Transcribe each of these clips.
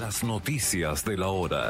Las noticias de la hora.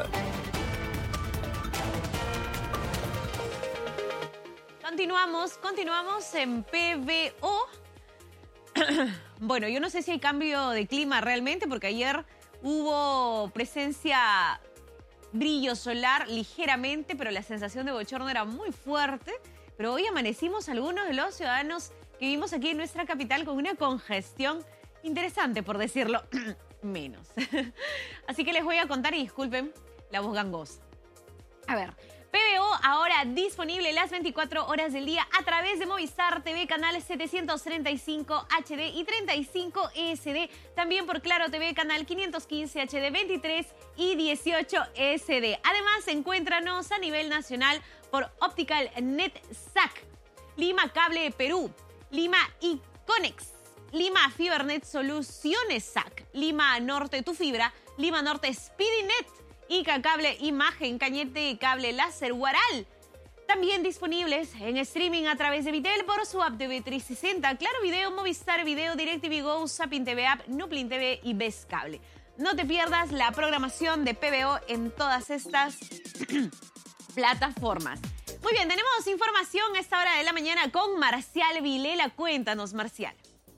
Continuamos en PBO. Bueno, yo no sé si hay cambio de clima realmente, porque ayer hubo presencia, brillo solar ligeramente, pero la sensación de bochorno era muy fuerte. Pero hoy amanecimos algunos de los ciudadanos que vivimos aquí en nuestra capital con una congestión interesante, por decirlo menos. Así que les voy a contar y disculpen la voz gangosa. A ver, PBO ahora disponible las 24 horas del día a través de Movistar TV, canal 735 HD y 35 SD. También por Claro TV, canal 515 HD, 23 y 18 SD. Además, encuéntranos a nivel nacional por Optical Net SAC, Lima Cable Perú, Lima Iconex, Lima Fibernet Soluciones SAC, Lima Norte Tu Fibra, Lima Norte SpeedyNet, Ica Cable Imagen, Cañete Cable Láser Huaral. También disponibles en streaming a través de Vitel por su app de B360, Claro Video, Movistar Video, DirecTV Go, Sapin TV App, Nuplin TV y Ves Cable. No te pierdas la programación de PBO en todas estas plataformas. Muy bien, tenemos información a esta hora de la mañana con Marcial Vilela. Cuéntanos, Marcial.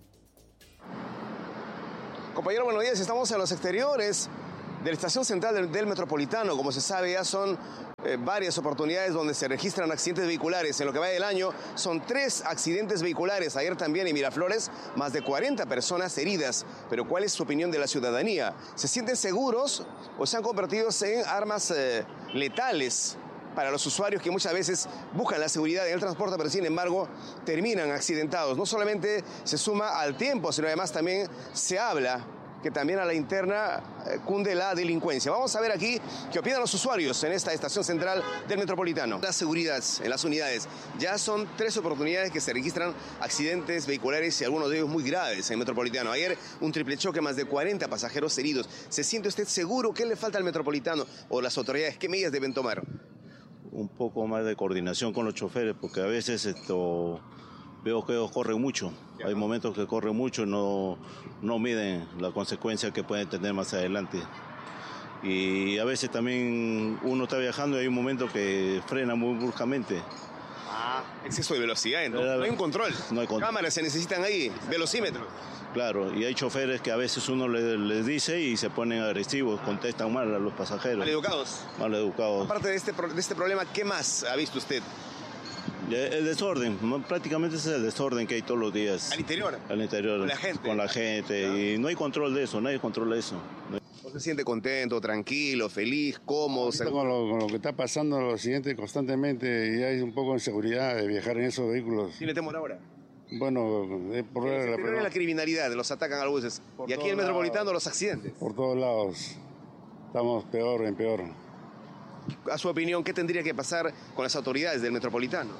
Compañero, buenos días. Estamos en los exteriores de la estación central del Metropolitano. Como se sabe, ya son varias oportunidades donde se registran accidentes vehiculares. En lo que va del año son 3 accidentes vehiculares. Ayer también en Miraflores, más de 40 personas heridas. Pero ¿cuál es su opinión de la ciudadanía? ¿Se sienten seguros o se han convertido en armas letales para los usuarios que muchas veces buscan la seguridad en el transporte, pero sin embargo terminan accidentados? No solamente se suma al tiempo, sino además también se habla que también a la interna cunde la delincuencia. Vamos a ver aquí qué opinan los usuarios en esta estación central del Metropolitano. La seguridad en las unidades. Ya son 3 oportunidades que se registran accidentes vehiculares y algunos de ellos muy graves en el Metropolitano. Ayer un triple choque, más de 40 pasajeros heridos. ¿Se siente usted seguro? ¿Qué le falta al Metropolitano o las autoridades? ¿Qué medidas deben tomar? Un poco más de coordinación con los choferes, porque a veces veo que ellos corren mucho. Hay momentos que corren mucho y no miden la consecuencia que pueden tener más adelante. Y a veces también uno está viajando y hay un momento que frena muy bruscamente. Exceso de velocidad, entonces. No hay un control. No hay control. Cámaras se necesitan ahí, velocímetros. Claro, y hay choferes que a veces uno les dice y se ponen agresivos, contestan mal a los pasajeros. ¿Maleducados? Maleducados. Aparte de este problema, ¿qué más ha visto usted? El desorden, prácticamente es el desorden que hay todos los días. ¿Al interior? Al interior. ¿Con la gente? Con la gente, ¿no? Y no hay control de eso, nadie controla eso. ¿No se siente contento, tranquilo, feliz, cómodo? Con lo que está pasando, los accidentes constantemente, y hay un poco de inseguridad de viajar en esos vehículos. ¿Tiene temor ahora? Bueno, es por la criminalidad, los atacan a los buses. Y aquí en el Metropolitano los accidentes. Por todos lados. Estamos peor en peor. A su opinión, ¿qué tendría que pasar con las autoridades del Metropolitano?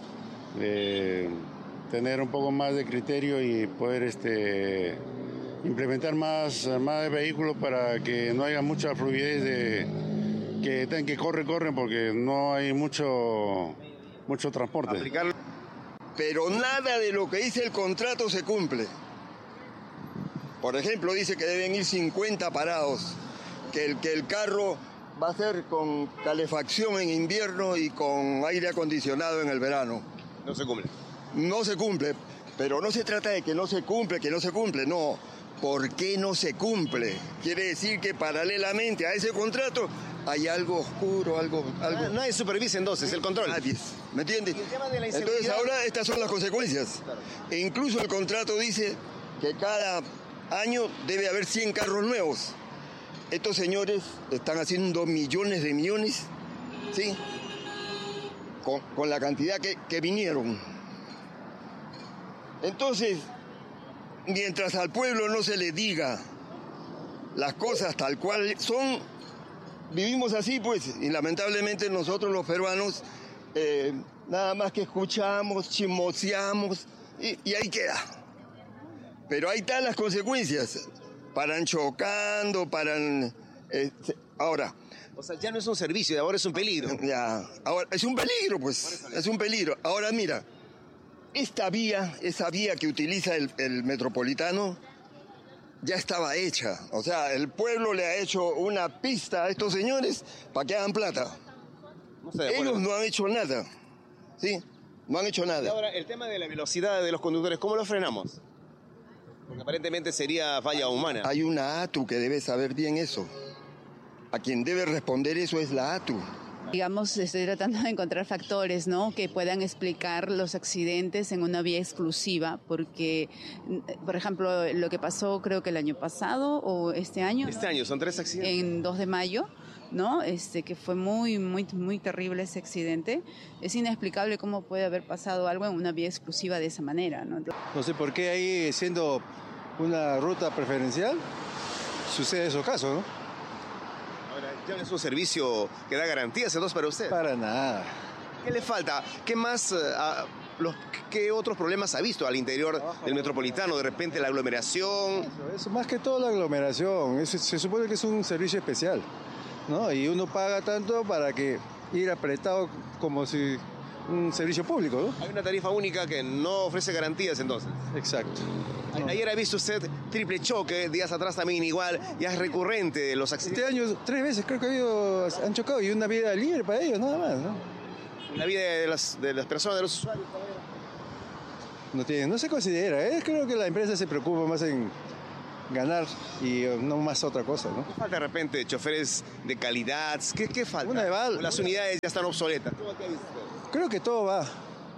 Tener un poco más de criterio y poder implementar más vehículos para que no haya mucha fluidez que corren porque no hay mucho transporte. Pero nada de lo que dice el contrato se cumple. Por ejemplo, dice que deben ir 50 parados, que el carro va a ser con calefacción en invierno y con aire acondicionado en el verano. No se cumple. No se cumple, pero no se trata de que no se cumple, no. ¿Por qué no se cumple? Quiere decir que paralelamente a ese contrato hay algo oscuro, algo... Nadie supervisa entonces el control. Nadie, ¿me entiendes? Entonces ahora estas son las consecuencias. Claro. E incluso el contrato dice que cada año debe haber 100 carros nuevos. Estos señores están haciendo millones de millones, ¿sí? Con la cantidad que vinieron. Entonces, mientras al pueblo no se le diga las cosas tal cual son, vivimos así, pues, y lamentablemente nosotros los peruanos nada más que escuchamos, chismoseamos y ahí queda. Pero ahí están las consecuencias. Paran chocando, ahora... O sea, ya no es un servicio, ahora es un peligro. Ya, ahora es un peligro, pues, es un peligro. Ahora mira, esa vía que utiliza el Metropolitano, ya estaba hecha. O sea, el pueblo le ha hecho una pista a estos señores para que hagan plata. No sé, Ellos bueno. no han hecho nada. ¿Sí? No han hecho Y nada. ahora, el tema de la velocidad de los conductores, ¿cómo lo frenamos? Porque aparentemente sería falla humana. Hay una ATU que debe saber bien eso. A quien debe responder eso es la ATU. Digamos, estoy tratando de encontrar factores, ¿no?, que puedan explicar los accidentes en una vía exclusiva, porque, por ejemplo, lo que pasó creo que el año pasado o este año. Este año son 3 accidentes. En 2 de mayo, ¿no? Que fue muy terrible ese accidente. Es inexplicable cómo puede haber pasado algo en una vía exclusiva de esa manera, ¿no? No sé por qué ahí, siendo una ruta preferencial, sucede esos casos, ¿no? Ahora, ya no es un servicio que da garantías entonces para usted. Para nada. ¿Qué le falta? ¿Qué más, qué otros problemas ha visto al interior del metropolitano? De repente la aglomeración. Eso, más que todo la aglomeración. Se supone que es un servicio especial, ¿no? Y uno paga tanto para que ir apretado como si un servicio público, ¿no? Hay una tarifa única que no ofrece garantías entonces. Exacto. Ayer ha visto usted triple choque, días atrás también igual, ya es recurrente los accidentes. Este año 3 veces creo que han chocado y una vida libre para ellos, nada más, ¿no? La vida de las personas, de los usuarios. No se considera, creo que la empresa se preocupa más en ganar y no más otra cosa, ¿no? ¿Qué falta de repente? ¿Choferes de calidad? ¿Qué falta? Una de bala. Las unidades ya están obsoletas. Creo que todo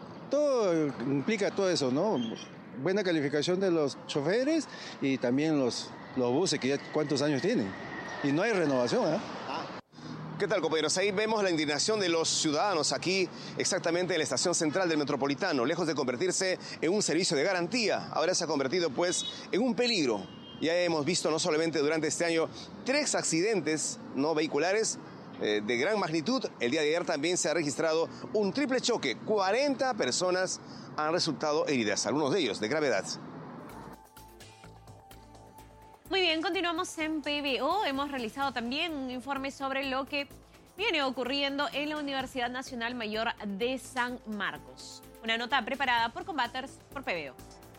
implica todo eso, ¿no? Buena calificación de los choferes y también los buses que ya cuántos años tienen. Y no hay renovación, ¿eh? ¿Qué tal, compañeros? Ahí vemos la indignación de los ciudadanos aquí, exactamente en la estación central del Metropolitano. Lejos de convertirse en un servicio de garantía, ahora se ha convertido, pues, en un peligro. Ya hemos visto, no solamente durante este año, 3 accidentes no vehiculares de gran magnitud. El día de ayer también se ha registrado un triple choque. 40 personas han resultado heridas, algunos de ellos de gravedad. Muy bien, continuamos en PBO. Hemos realizado también un informe sobre lo que viene ocurriendo en la Universidad Nacional Mayor de San Marcos. Una nota preparada por Combaters por PBO.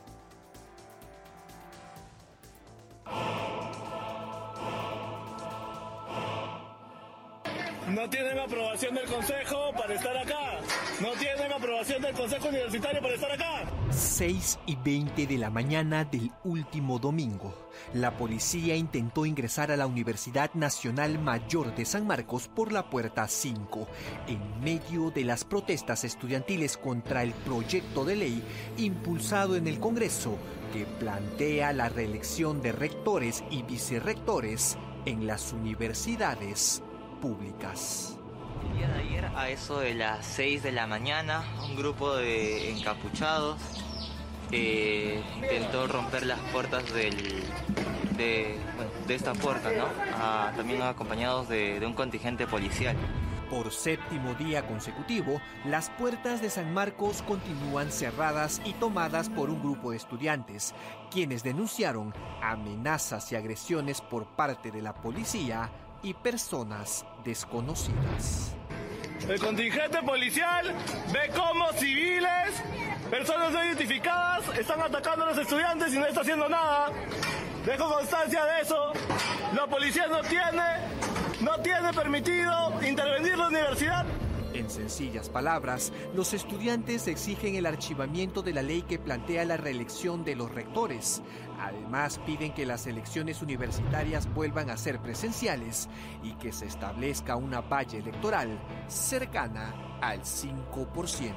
No tienen aprobación del Consejo para estar acá. No tienen aprobación del Consejo Universitario para estar acá. 6:20 de la mañana del último domingo. La policía intentó ingresar a la Universidad Nacional Mayor de San Marcos por la puerta 5, en medio de las protestas estudiantiles contra el proyecto de ley impulsado en el Congreso que plantea la reelección de rectores y vicerrectores en las universidades públicas. El día de ayer, a eso de las 6 de la mañana, un grupo de encapuchados intentó romper las puertas de esta puerta, ¿no? También acompañados de un contingente policial. Por 7º día consecutivo, las puertas de San Marcos continúan cerradas y tomadas por un grupo de estudiantes, quienes denunciaron amenazas y agresiones por parte de la policía y personas desconocidas. El contingente policial ve cómo civiles, personas no identificadas, están atacando a los estudiantes y no está haciendo nada. Dejo constancia de eso. La policía no tiene permitido intervenir la universidad. En sencillas palabras, los estudiantes exigen el archivamiento de la ley que plantea la reelección de los rectores. Además, piden que las elecciones universitarias vuelvan a ser presenciales y que se establezca una valla electoral cercana al 5%.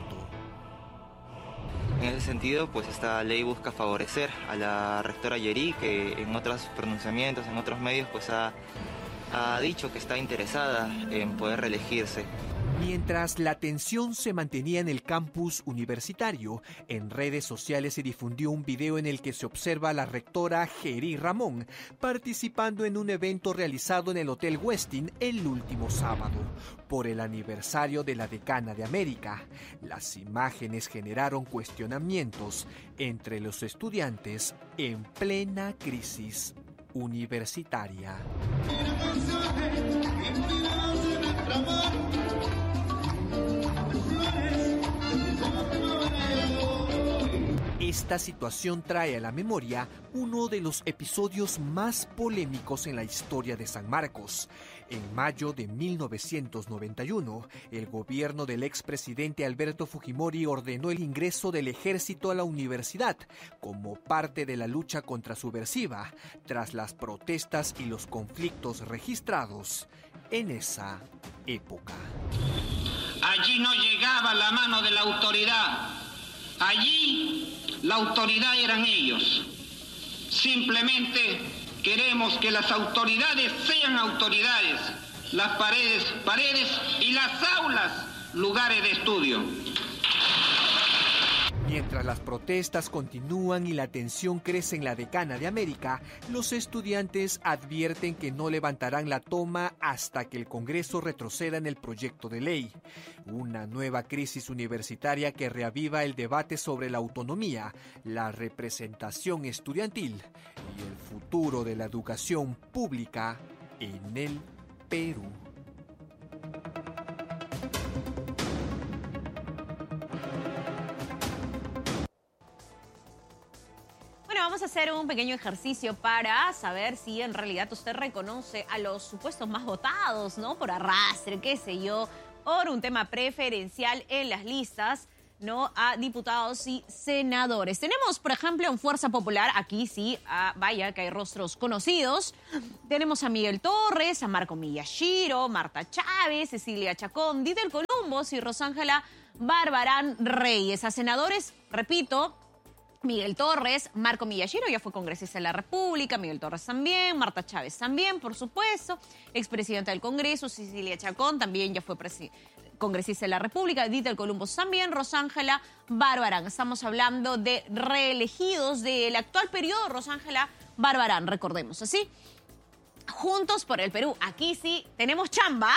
En ese sentido, pues esta ley busca favorecer a la rectora Yeri, que en otros pronunciamientos, en otros medios, pues ha dicho que está interesada en poder reelegirse. Mientras la tensión se mantenía en el campus universitario, en redes sociales se difundió un video en el que se observa a la rectora Yeri Ramón participando en un evento realizado en el Hotel Westin el último sábado, por el aniversario de la Decana de América. Las imágenes generaron cuestionamientos entre los estudiantes en plena crisis universitaria. Esta situación trae a la memoria uno de los episodios más polémicos en la historia de San Marcos. En mayo de 1991, el gobierno del expresidente Alberto Fujimori ordenó el ingreso del ejército a la universidad como parte de la lucha contrasubversiva, tras las protestas y los conflictos registrados en esa época. Allí no llegaba la mano de la autoridad. Allí la autoridad eran ellos. Simplemente queremos que las autoridades sean autoridades, las paredes, paredes y las aulas, lugares de estudio. Mientras las protestas continúan y la tensión crece en la Decana de América, los estudiantes advierten que no levantarán la toma hasta que el Congreso retroceda en el proyecto de ley. Una nueva crisis universitaria que reaviva el debate sobre la autonomía, la representación estudiantil y el futuro de la educación pública en el Perú. Vamos a hacer un pequeño ejercicio para saber si en realidad usted reconoce a los supuestos más votados, ¿no? Por arrastre, qué sé yo, por un tema preferencial en las listas, ¿no? A diputados y senadores. Tenemos, por ejemplo, en Fuerza Popular, aquí sí, vaya que hay rostros conocidos. Tenemos a Miguel Torres, a Marco Miyashiro, Marta Chávez, Cecilia Chacón, Díter Columbus y Rosángela Barbarán Reyes. A senadores, repito, Miguel Torres, Marco Miyashiro ya fue congresista de la República, Miguel Torres también, Marta Chávez también, por supuesto, expresidenta del Congreso, Cecilia Chacón también ya fue congresista de la República, Díter Columbus también, Rosángela Barbarán. Estamos hablando de reelegidos del actual periodo, Rosángela Barbarán, recordemos, ¿así? Juntos por el Perú. Aquí sí tenemos chamba.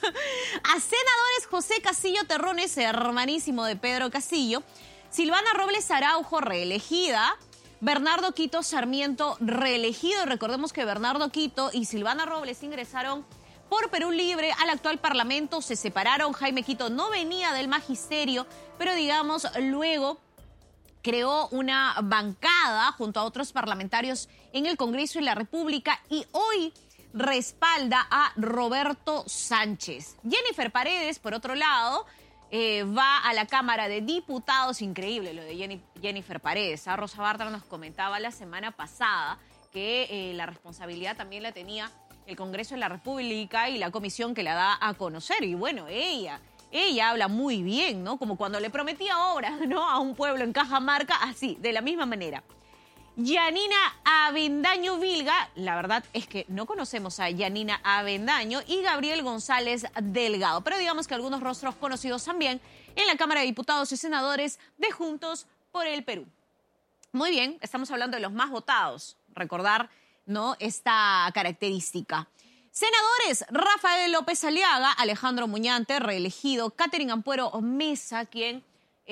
A senadores José Castillo Terrones, hermanísimo de Pedro Castillo, Silvana Robles Araujo, reelegida. Bernardo Quito Sarmiento, reelegido. Recordemos que Bernardo Quito y Silvana Robles ingresaron por Perú Libre al actual Parlamento. Se separaron. Jaime Quito no venía del magisterio, pero digamos, luego creó una bancada junto a otros parlamentarios en el Congreso de la República y hoy respalda a Roberto Sánchez. Jennifer Paredes, por otro lado, va a la Cámara de Diputados. Increíble lo de Jennifer Paredes. Rosa Bartra nos comentaba la semana pasada que la responsabilidad también la tenía el Congreso de la República y la comisión que la da a conocer. Y bueno, ella habla muy bien, ¿no? Como cuando le prometía obras, ¿no? A un pueblo en Cajamarca, así, de la misma manera. Yanina Avendaño Vilga, la verdad es que no conocemos a Yanina Avendaño, y Gabriel González Delgado, pero digamos que algunos rostros conocidos también en la Cámara de Diputados y Senadores de Juntos por el Perú. Muy bien, estamos hablando de los más votados, recordar, ¿no?, esta característica. Senadores, Rafael López Aliaga, Alejandro Muñante, reelegido, Catherine Ampuero Mesa, quien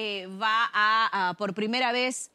va a por primera vez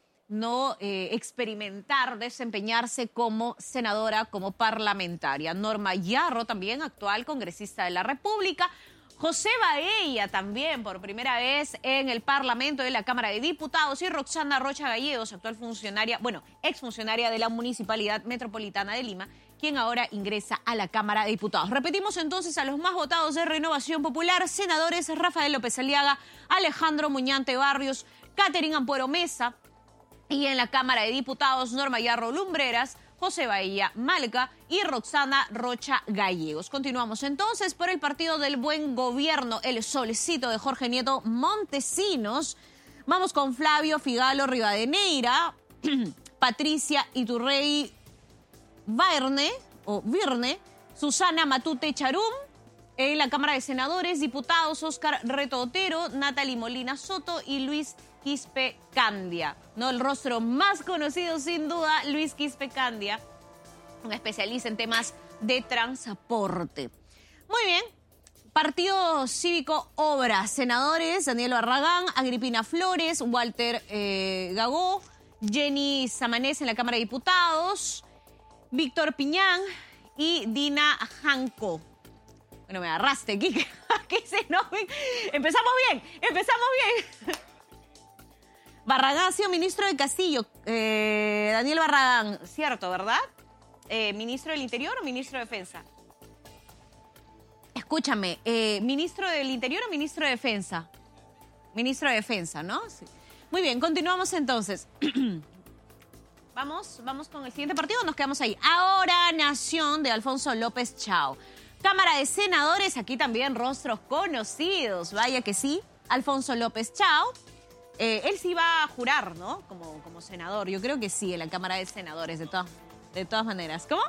experimentar, desempeñarse como senadora, como parlamentaria. Norma Yarro, también actual congresista de la República. José Baella, también por primera vez en el Parlamento de la Cámara de Diputados. Y Roxana Rocha Gallegos, actual funcionaria, exfuncionaria de la Municipalidad Metropolitana de Lima, quien ahora ingresa a la Cámara de Diputados. Repetimos entonces a los más votados de Renovación Popular: senadores Rafael López Aliaga, Alejandro Muñante Barrios, Catherine Ampuero Mesa. Y en la Cámara de Diputados, Norma Yarro Lumbreras, José Baella Malca y Roxana Rocha Gallegos. Continuamos entonces por el Partido del Buen Gobierno, el Solcito de Jorge Nieto Montesinos. Vamos con Flavio Figalo Rivadeneira, Patricia Iturrey Virne, Susana Matute Charum. En la Cámara de Senadores, diputados Óscar Reto Otero, Natalie Molina Soto y Luis Quispe Candia. ¿No? El rostro más conocido, sin duda, Luis Quispe Candia, un especialista en temas de transporte. Muy bien. Partido Cívico Obra. Senadores: Daniel Barragán, Agripina Flores, Walter Gagó, Jenny Samanés en la Cámara de Diputados, Víctor Piñán y Dina Janco. Bueno, me agarraste, Kike. Empezamos bien. Barragán ha sido ministro de Castillo. Daniel Barragán, cierto, ¿verdad? ¿Ministro del Interior o ministro de Defensa? Escúchame, ¿ministro del Interior o ministro de Defensa? Ministro de Defensa, ¿no? Sí. Muy bien, continuamos entonces. Vamos con el siguiente partido, nos quedamos ahí. Ahora Nación de Alfonso López Chao. Cámara de Senadores, aquí también rostros conocidos, vaya que sí. Alfonso López Chao. Él sí va a jurar, ¿no? Como senador. Yo creo que sí, en la Cámara de Senadores, de todas maneras. ¿Cómo?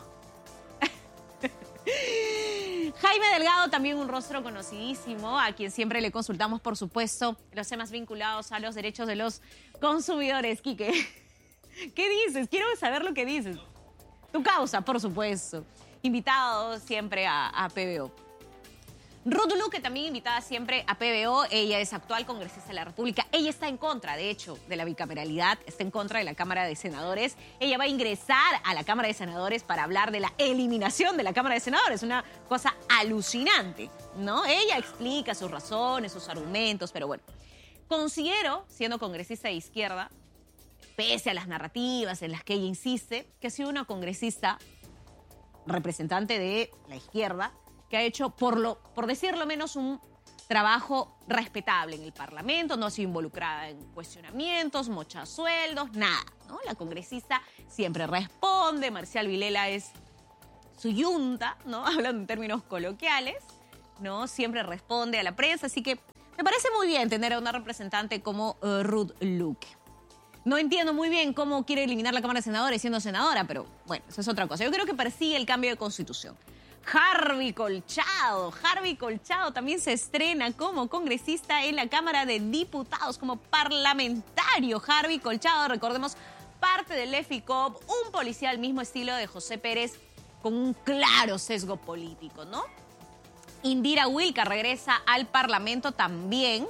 Jaime Delgado, también un rostro conocidísimo, a quien siempre le consultamos, por supuesto, los temas vinculados a los derechos de los consumidores. Quique, ¿qué dices? Quiero saber lo que dices. Tu causa, por supuesto. Invitado siempre a PBO. Ruth Luque, también invitada siempre a PBO. Ella es actual congresista de la República. Ella está en contra, de hecho, de la bicameralidad. Está en contra de la Cámara de Senadores. Ella va a ingresar a la Cámara de Senadores para hablar de la eliminación de la Cámara de Senadores. Una cosa alucinante, ¿no? Ella explica sus razones, sus argumentos, pero bueno. Considero, siendo congresista de izquierda, pese a las narrativas en las que ella insiste, que ha sido una congresista representante de la izquierda, que ha hecho, por decirlo menos, un trabajo respetable en el Parlamento, no ha sido involucrada en cuestionamientos, mochasueldos, nada, ¿no? La congresista siempre responde, Marcial Vilela es su yunta, ¿no? Hablando en términos coloquiales, ¿no? Siempre responde a la prensa, así que me parece muy bien tener a una representante como Ruth Luque. No entiendo muy bien cómo quiere eliminar la Cámara de Senadores siendo senadora, pero bueno, eso es otra cosa. Yo creo que persigue el cambio de constitución. Harvey Colchado también se estrena como congresista en la Cámara de Diputados, como parlamentario. Harvey Colchado, recordemos, parte del EFICOP, un policía al mismo estilo de José Pérez, con un claro sesgo político, ¿no? Indira Wilca regresa al Parlamento también.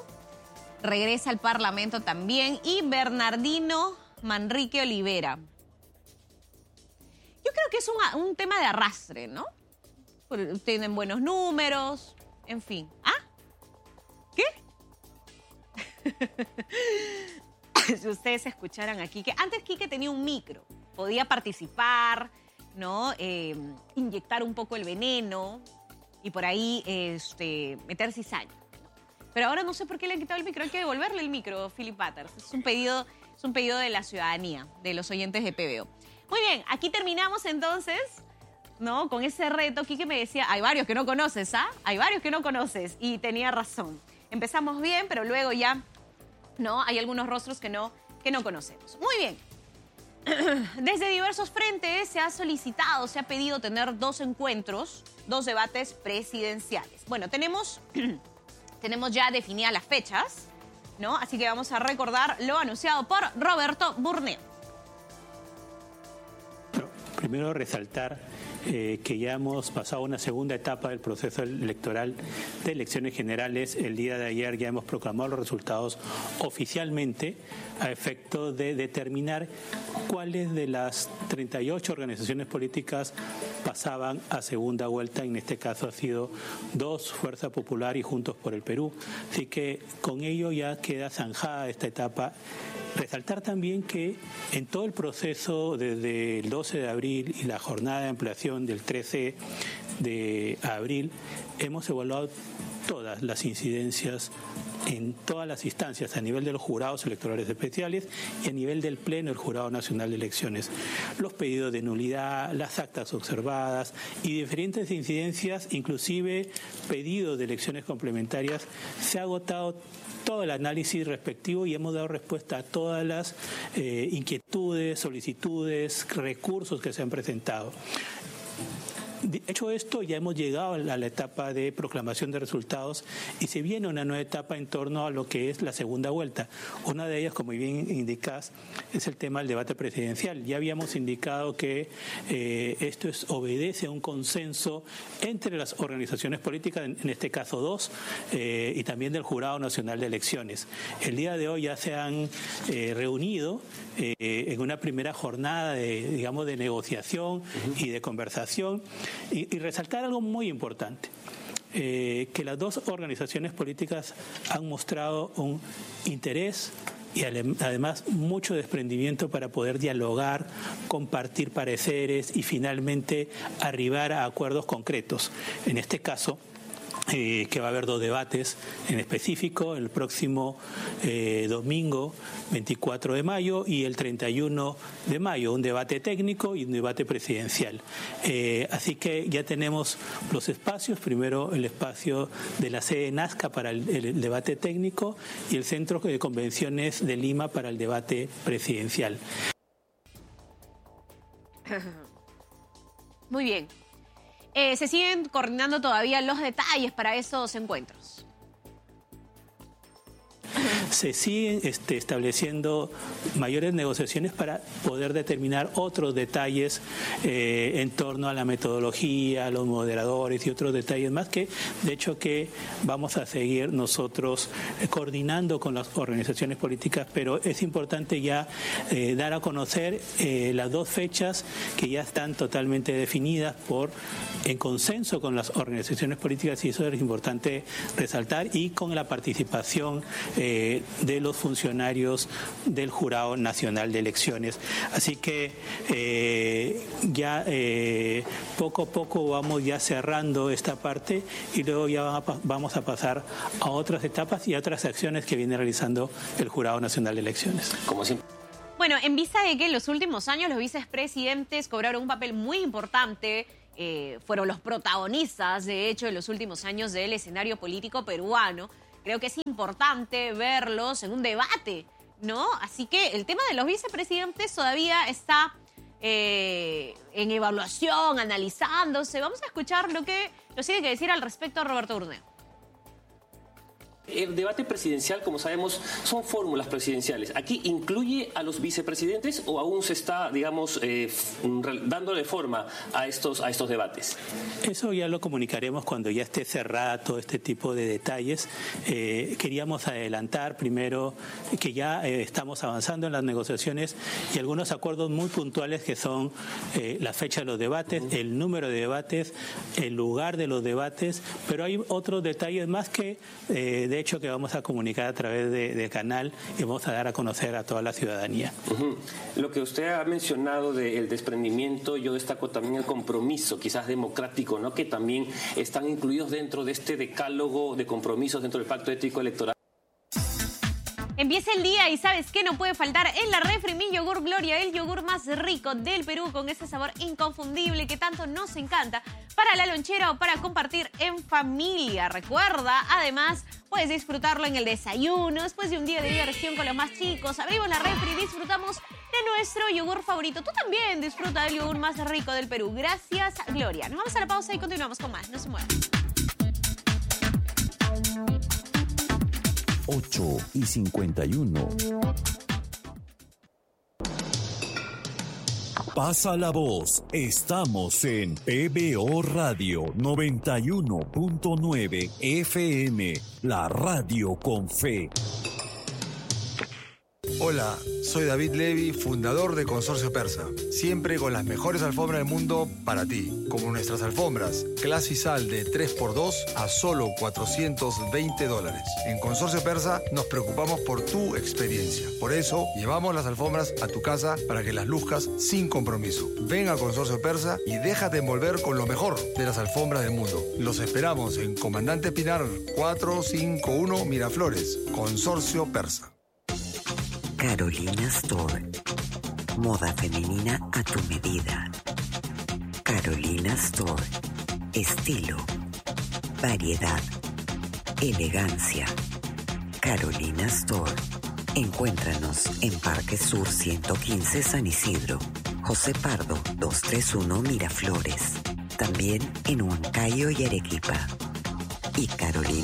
Y Bernardino Manrique Olivera. Yo creo que es un tema de arrastre, ¿no? Tienen buenos números, en fin. ¿Ah? ¿Qué? Si ustedes escucharan a Quique. Antes Quique tenía un micro, podía participar, ¿no? Inyectar un poco el veneno y por ahí meter cizaña. Pero ahora no sé por qué le han quitado el micro. Hay que devolverle el micro, Philip Butters. Es un pedido de la ciudadanía, de los oyentes de PBO. Muy bien, aquí terminamos entonces, ¿no? Con ese reto. Quique me decía, hay varios que no conoces, ¿ah? Hay varios que no conoces. Y tenía razón. Empezamos bien, pero luego ya, ¿no? Hay algunos rostros que no conocemos. Muy bien. Desde diversos frentes se ha pedido tener 2 encuentros, 2 debates presidenciales. Bueno, tenemos ya definidas las fechas, ¿no? Así que vamos a recordar lo anunciado por Roberto Burneo. Primero resaltar que ya hemos pasado una segunda etapa del proceso electoral de elecciones generales. El día de ayer ya hemos proclamado los resultados oficialmente a efecto de determinar cuáles de las 38 organizaciones políticas pasaban a segunda vuelta. En este caso ha sido 2, Fuerza Popular y Juntos por el Perú. Así que con ello ya queda zanjada esta etapa. Resaltar también que en todo el proceso, desde el 12 de abril y la jornada de ampliación del 13 de abril, hemos evaluado todas las incidencias en todas las instancias, a nivel de los jurados electorales especiales y a nivel del Pleno del Jurado Nacional de Elecciones. Los pedidos de nulidad, las actas observadas y diferentes incidencias, inclusive pedidos de elecciones complementarias, se ha agotado todo el análisis respectivo y hemos dado respuesta a todas las inquietudes, solicitudes, recursos que se han presentado. Hecho esto, ya hemos llegado a la etapa de proclamación de resultados y se viene una nueva etapa en torno a lo que es la segunda vuelta. Una de ellas, como bien indicás, es el tema del debate presidencial. Ya habíamos indicado que esto obedece a un consenso entre las organizaciones políticas, en este caso 2, y también del Jurado Nacional de Elecciones. El día de hoy ya se han reunido en una primera jornada de negociación y de conversación. Y resaltar algo muy importante, que las 2 organizaciones políticas han mostrado un interés y además mucho desprendimiento para poder dialogar, compartir pareceres y finalmente arribar a acuerdos concretos. En este caso, que va a haber 2 debates en específico, el próximo domingo 24 de mayo y el 31 de mayo, un debate técnico y un debate presidencial. Así que ya tenemos los espacios, primero el espacio de la sede Nazca para el debate técnico y el Centro de Convenciones de Lima para el debate presidencial. Muy bien. Se siguen coordinando todavía los detalles para esos encuentros. Se siguen estableciendo mayores negociaciones para poder determinar otros detalles en torno a la metodología, a los moderadores y otros detalles más que, de hecho, que vamos a seguir nosotros coordinando con las organizaciones políticas, pero es importante ya dar a conocer las 2 fechas que ya están totalmente definidas en consenso con las organizaciones políticas, y eso es importante resaltar, y con la participación de los funcionarios del Jurado Nacional de Elecciones. Así que ya poco a poco vamos ya cerrando esta parte y luego ya vamos a pasar a otras etapas y a otras acciones que viene realizando el Jurado Nacional de Elecciones. Como siempre. Bueno, en vista de que en los últimos años los vicepresidentes cobraron un papel muy importante, fueron los protagonistas, de hecho, en los últimos años del escenario político peruano, creo que es importante verlos en un debate, ¿no? Así que el tema de los vicepresidentes todavía está en evaluación, analizándose. Vamos a escuchar lo que nos tiene que decir al respecto Roberto Urneo. El debate presidencial, como sabemos, son fórmulas presidenciales. ¿Aquí incluye a los vicepresidentes o aún se está, digamos, dándole forma a estos debates? Eso ya lo comunicaremos cuando ya esté cerrada todo este tipo de detalles. Queríamos adelantar primero que ya estamos avanzando en las negociaciones y algunos acuerdos muy puntuales que son la fecha de los debates, el número de debates, el lugar de los debates, pero hay otros detalles más que de hecho que vamos a comunicar a través de canal y vamos a dar a conocer a toda la ciudadanía. Lo que usted ha mencionado del desprendimiento, yo destaco también el compromiso, quizás democrático, ¿no? Que también están incluidos dentro de este decálogo de compromisos dentro del Pacto Ético Electoral. Empieza el día y ¿sabes qué no puede faltar en la refri? Mi yogur Gloria, el yogur más rico del Perú con ese sabor inconfundible que tanto nos encanta para la lonchera o para compartir en familia. Recuerda, además, puedes disfrutarlo en el desayuno, después de un día de diversión con los más chicos. Abrimos la refri y disfrutamos de nuestro yogur favorito. Tú también disfruta del yogur más rico del Perú. Gracias, Gloria. Nos vamos a la pausa y continuamos con más. No se muevan. 8:51. Pasa la voz. Estamos en PBO Radio 91.9 FM, la radio con fe. Hola, soy David Levy, fundador de Consorcio Persa. Siempre con las mejores alfombras del mundo para ti. Como nuestras alfombras, Clasisal de 3x2 a solo $420. En Consorcio Persa nos preocupamos por tu experiencia. Por eso, llevamos las alfombras a tu casa para que las luzcas sin compromiso. Ven a Consorcio Persa y déjate envolver con lo mejor de las alfombras del mundo. Los esperamos en Comandante Pinar 451 Miraflores. Consorcio Persa. Carolina Store. Moda femenina a tu medida. Carolina Store. Estilo. Variedad. Elegancia. Carolina Store. Encuéntranos en Parque Sur 115 San Isidro. José Pardo 231 Miraflores. También en Huancayo y Arequipa. Y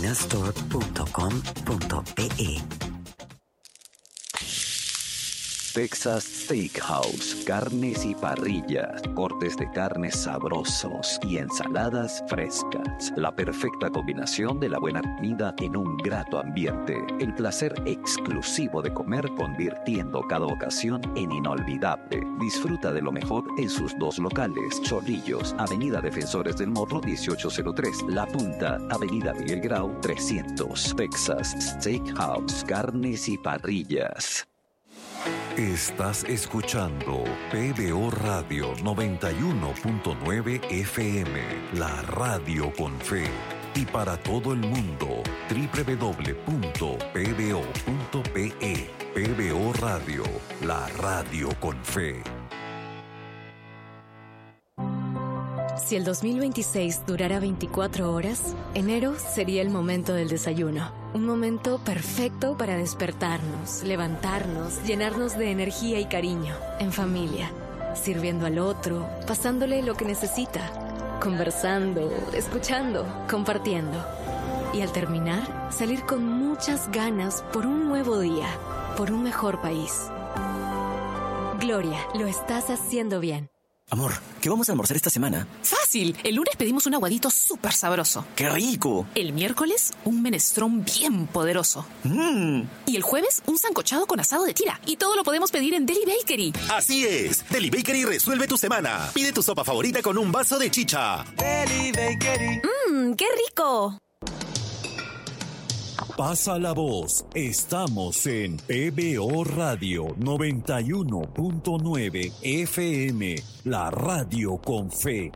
carolinastore.com.pe. Texas Steakhouse, carnes y parrillas, cortes de carnes sabrosos y ensaladas frescas. La perfecta combinación de la buena comida en un grato ambiente. El placer exclusivo de comer, convirtiendo cada ocasión en inolvidable. Disfruta de lo mejor en sus dos locales: Chorrillos, Avenida Defensores del Morro 1803, La Punta, Avenida Miguel Grau 300. Texas Steakhouse, carnes y parrillas. Estás escuchando PBO Radio 91.9 FM, la radio con fe. Y para todo el mundo, www.pbo.pe. PBO Radio, la radio con fe. Si el 2026 durara 24 horas, enero sería el momento del desayuno. Un momento perfecto para despertarnos, levantarnos, llenarnos de energía y cariño, en familia, sirviendo al otro, pasándole lo que necesita, conversando, escuchando, compartiendo. Y al terminar, salir con muchas ganas por un nuevo día, por un mejor país. Gloria, lo estás haciendo bien. Amor, ¿qué vamos a almorzar esta semana? Fácil. El lunes pedimos un aguadito súper sabroso. ¡Qué rico! El miércoles, un menestrón bien poderoso. Y el jueves, un sancochado con asado de tira. Y todo lo podemos pedir en Deli Bakery. Así es. Deli Bakery resuelve tu semana. Pide tu sopa favorita con un vaso de chicha. Deli Bakery. ¡Qué rico! Pasa la voz. Estamos en PBO Radio 91.9 FM, la radio con fe.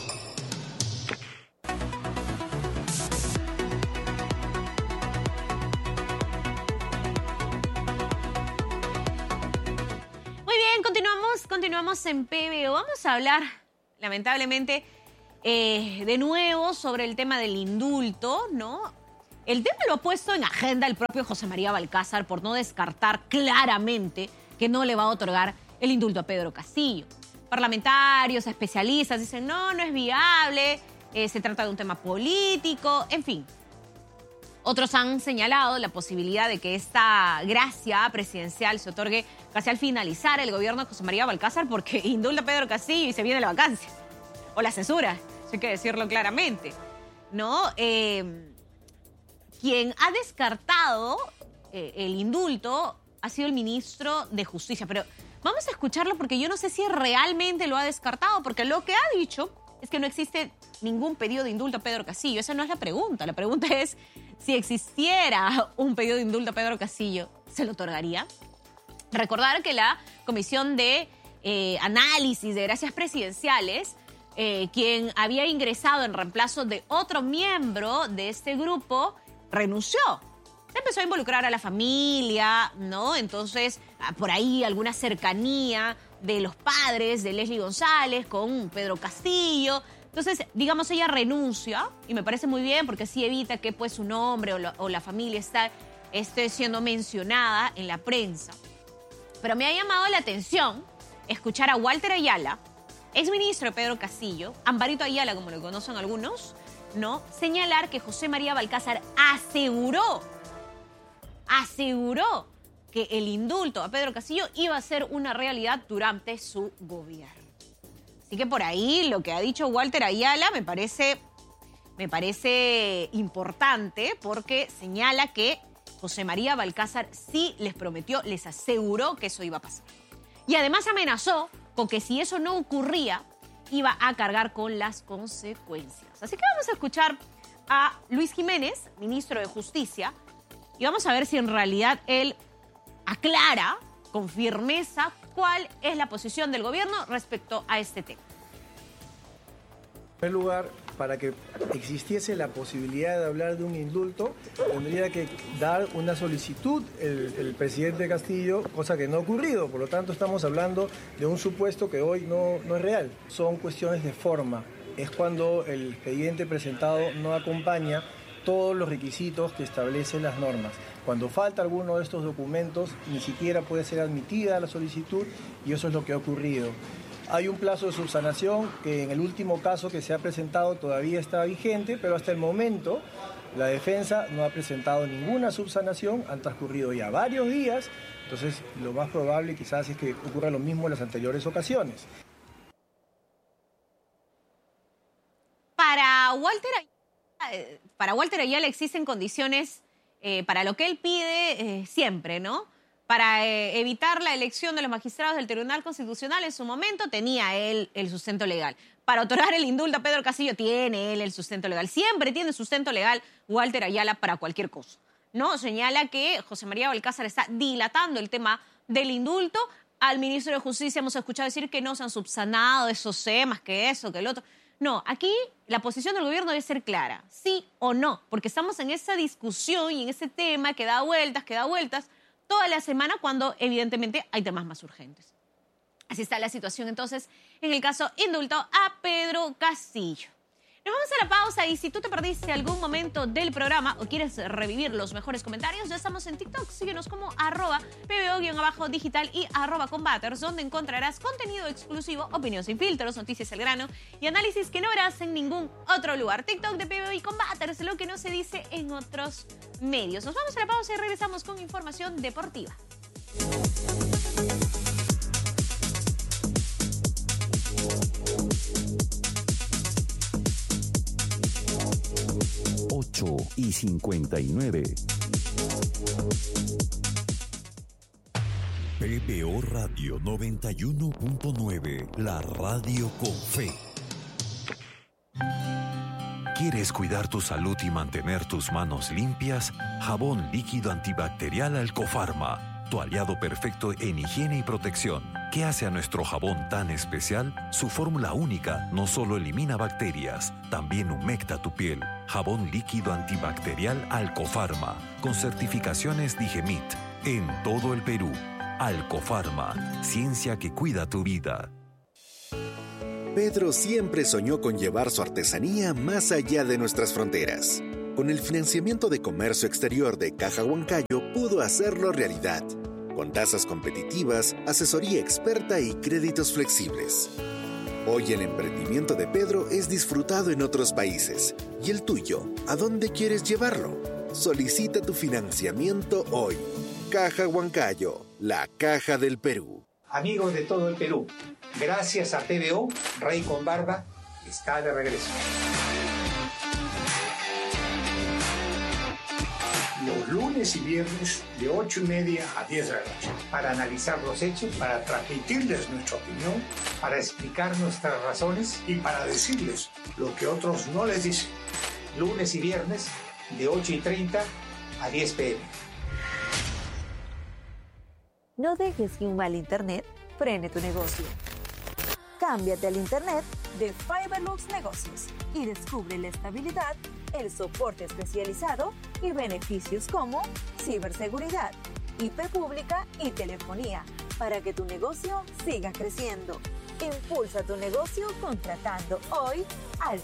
Muy bien, continuamos en PBO. Vamos a hablar, lamentablemente, de nuevo sobre el tema del indulto, ¿no? El tema lo ha puesto en agenda el propio José María Balcázar por no descartar claramente que no le va a otorgar el indulto a Pedro Castillo. Parlamentarios, especialistas dicen no es viable, se trata de un tema político, en fin. Otros han señalado la posibilidad de que esta gracia presidencial se otorgue casi al finalizar el gobierno de José María Balcázar porque indulta a Pedro Castillo y se viene la vacancia. O la censura, hay que decirlo claramente, ¿no? Quien ha descartado el indulto ha sido el ministro de Justicia. Pero vamos a escucharlo porque yo no sé si realmente lo ha descartado, porque lo que ha dicho es que no existe ningún pedido de indulto a Pedro Castillo. Esa no es la pregunta. La pregunta es, si existiera un pedido de indulto a Pedro Castillo, ¿se lo otorgaría? Recordar que la Comisión de Análisis de Gracias Presidenciales, quien había ingresado en reemplazo de otro miembro de este grupo, renunció. Se empezó a involucrar a la familia, ¿no? Entonces, por ahí alguna cercanía de los padres de Leslie González con Pedro Castillo. Entonces, digamos, ella renuncia y me parece muy bien porque así evita que pues su nombre o la familia esté siendo mencionada en la prensa. Pero me ha llamado la atención escuchar a Walter Ayala, exministro de Pedro Castillo, Amparito Ayala, como lo conocen algunos, ¿no? Señalar que José María Balcázar aseguró que el indulto a Pedro Castillo iba a ser una realidad durante su gobierno. Así que por ahí lo que ha dicho Walter Ayala me parece importante porque señala que José María Balcázar sí les prometió, les aseguró que eso iba a pasar. Y además amenazó con que si eso no ocurría, iba a cargar con las consecuencias. Así que vamos a escuchar a Luis Jiménez, ministro de Justicia, y vamos a ver si en realidad él aclara con firmeza cuál es la posición del gobierno respecto a este tema. En primer lugar, para que existiese la posibilidad de hablar de un indulto, tendría que dar una solicitud el presidente Castillo, cosa que no ha ocurrido. Por lo tanto, estamos hablando de un supuesto que hoy no es real. Son cuestiones de forma. Es cuando el expediente presentado no acompaña todos los requisitos que establecen las normas. Cuando falta alguno de estos documentos, ni siquiera puede ser admitida la solicitud y eso es lo que ha ocurrido. Hay un plazo de subsanación que en el último caso que se ha presentado todavía está vigente, pero hasta el momento la defensa no ha presentado ninguna subsanación. Han transcurrido ya varios días Entonces, lo más probable quizás es que ocurra lo mismo en las anteriores ocasiones. Para Walter Ayala existen condiciones para lo que él pide siempre, ¿no? Para evitar la elección de los magistrados del Tribunal Constitucional en su momento tenía él el sustento legal. Para otorgar el indulto a Pedro Castillo tiene él el sustento legal. Siempre tiene sustento legal Walter Ayala para cualquier cosa, ¿no? Señala que José María Balcázar está dilatando el tema del indulto. Al ministro de Justicia hemos escuchado decir que no se han subsanado esos temas, que eso, que el otro. No, aquí la posición del gobierno debe ser clara, sí o no, porque estamos en esa discusión y en ese tema que da vueltas toda la semana cuando evidentemente hay temas más urgentes. Así está la situación entonces en el caso indulto a Pedro Castillo. Nos vamos a la pausa y si tú te perdiste algún momento del programa o quieres revivir los mejores comentarios, ya estamos en TikTok. Síguenos como @PBO_digital y @combaters, donde encontrarás contenido exclusivo, opinión sin filtros, noticias al grano y análisis que no verás en ningún otro lugar. TikTok de PBO y Combaters, lo que no se dice en otros medios. Nos vamos a la pausa y regresamos con información deportiva. 8:59. PBO Radio 91.9, la radio con fe. ¿Quieres cuidar tu salud y mantener tus manos limpias? Jabón líquido antibacterial Alcofarma, tu aliado perfecto en higiene y protección. ¿Qué hace a nuestro jabón tan especial? Su fórmula única no solo elimina bacterias, también humecta tu piel. Jabón líquido antibacterial Alcofarma, con certificaciones Digemit, en todo el Perú. Alcofarma, ciencia que cuida tu vida. Pedro siempre soñó con llevar su artesanía más allá de nuestras fronteras. Con el financiamiento de comercio exterior de Caja Huancayo pudo hacerlo realidad. Con tasas competitivas, asesoría experta y créditos flexibles. Hoy el emprendimiento de Pedro es disfrutado en otros países. ¿Y el tuyo? ¿A dónde quieres llevarlo? Solicita tu financiamiento hoy. Caja Huancayo, la caja del Perú. Amigos de todo el Perú, gracias a PBO, Rey con Barba está de regreso. Los lunes y viernes de 8:30 a 10 de la noche, para analizar los hechos, para transmitirles nuestra opinión, para explicar nuestras razones y para decirles lo que otros no les dicen. Lunes y viernes de 8:30 a 10 p.m. No dejes que un mal internet frene tu negocio. Cámbiate al internet de Fiberlux Negocios y descubre la estabilidad, el soporte especializado y beneficios como ciberseguridad, IP pública y telefonía para que tu negocio siga creciendo. Impulsa tu negocio contratando hoy al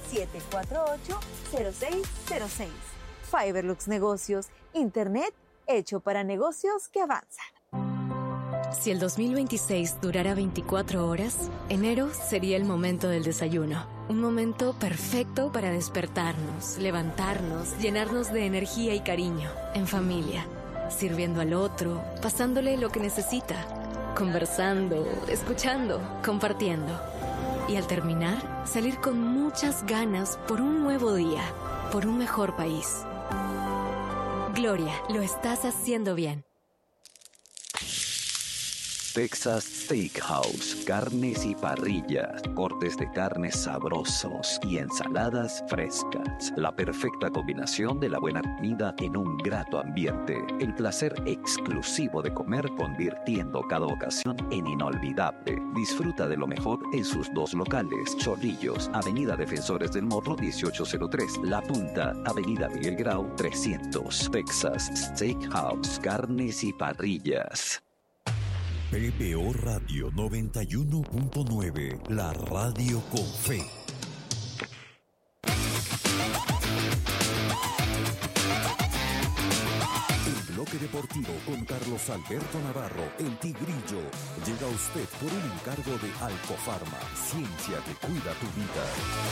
748-0606. Fiberlux Negocios, internet hecho para negocios que avanzan. Si el 2026 durara 24 horas, enero sería el momento del desayuno. Un momento perfecto para despertarnos, levantarnos, llenarnos de energía y cariño, en familia, sirviendo al otro, pasándole lo que necesita, conversando, escuchando, compartiendo. Y al terminar, salir con muchas ganas por un nuevo día, por un mejor país. Gloria, lo estás haciendo bien. Texas Steakhouse, carnes y parrillas, cortes de carnes sabrosos y ensaladas frescas. La perfecta combinación de la buena comida en un grato ambiente. El placer exclusivo de comer convirtiendo cada ocasión en inolvidable. Disfruta de lo mejor en sus dos locales. Chorrillos, Avenida Defensores del Morro 1803. La Punta, Avenida Miguel Grau 300. Texas Steakhouse, carnes y parrillas. PBO Radio 91.9, la radio con fe. El bloque deportivo con Carlos Alberto Navarro, el Tigrillo, llega a usted por un encargo de Alcofarma, ciencia que cuida tu vida.